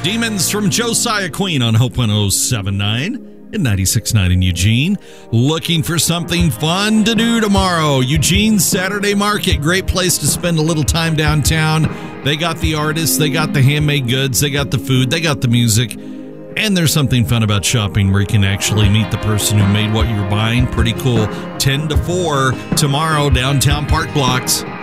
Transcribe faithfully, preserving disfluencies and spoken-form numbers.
Demons from Josiah Queen on Hope one oh seven point nine and ninety-six point nine in Eugene. Looking for something fun to do tomorrow? Eugene's Saturday Market. Great place to spend a little time downtown. They got the artists, they got the handmade goods, they got the food, they got the music. And there's something fun about shopping where you can actually meet the person who made what you're buying. Pretty cool. ten to four tomorrow, downtown Park Blocks.